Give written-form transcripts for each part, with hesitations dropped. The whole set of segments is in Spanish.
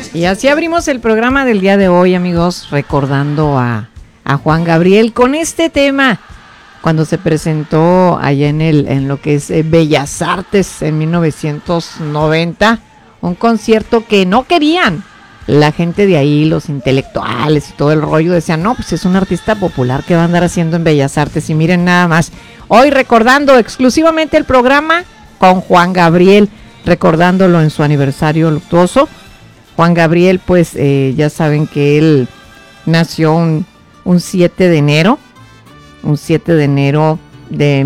Y así abrimos el programa del día de hoy, amigos, recordando a Juan Gabriel con este tema. Cuando se presentó allá en lo que es Bellas Artes en 1990, un concierto que no querían la gente de ahí, los intelectuales y todo el rollo, decían, no, pues es un artista popular que va a andar haciendo en Bellas Artes. Y miren nada más, hoy recordando exclusivamente el programa con Juan Gabriel, recordándolo en su aniversario luctuoso. Juan Gabriel, pues ya saben que él nació un 7 de enero, un 7 de enero de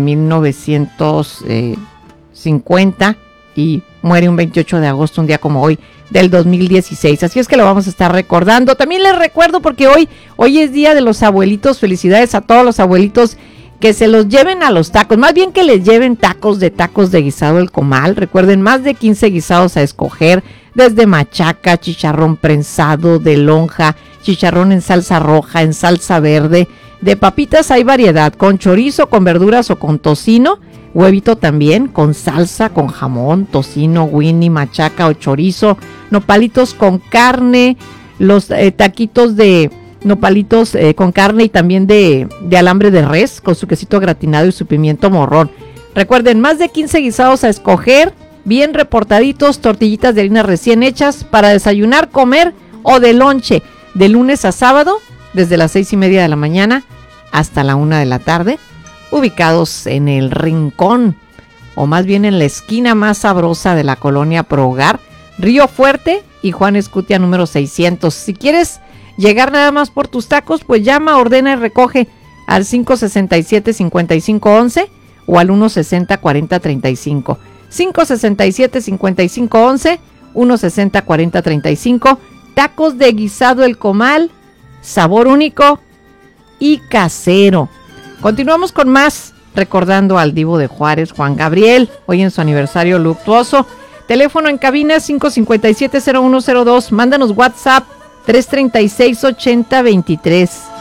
1950 y muere un 28 de agosto, un día como hoy, del 2016. Así es que lo vamos a estar recordando. También les recuerdo porque hoy es día de los abuelitos. Felicidades a todos los abuelitos, que se los lleven a los tacos, más bien que les lleven tacos de guisado El Comal. Recuerden, más de 15 guisados a escoger, desde machaca, chicharrón prensado, de lonja, chicharrón en salsa roja, en salsa verde. De papitas hay variedad, con chorizo, con verduras o con tocino. Huevito también, con salsa, con jamón, tocino, winnie, machaca o chorizo. Nopalitos con carne, los taquitos de nopalitos con carne y también de alambre de res, con su quesito gratinado y su pimiento morrón. Recuerden, más de 15 guisados a escoger, bien reportaditos, tortillitas de harina recién hechas para desayunar, comer o de lonche, de lunes a sábado, desde las 6:30 de la mañana hasta la 1 de la tarde, ubicados en el rincón, o más bien en la esquina más sabrosa de la colonia Pro Hogar, Río Fuerte y Juan Escutia número 600. Si quieres llegar nada más por tus tacos, pues llama, ordena y recoge al 567-5511 o al 160-4035. 567-5511, 160-4035. Tacos de guisado El Comal, sabor único y casero. Continuamos con más, recordando al divo de Juárez, Juan Gabriel, hoy en su aniversario luctuoso. Teléfono en cabina 557-0102, mándanos WhatsApp 336-8023.